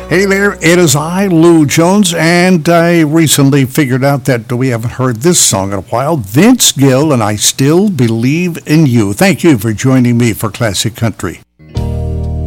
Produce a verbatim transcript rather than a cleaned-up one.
Hey there, it is I, Lou Jones, and I recently figured out that we haven't heard this song in a while. Vince Gill and I Still Believe in You. Thank you for joining me for Classic Country.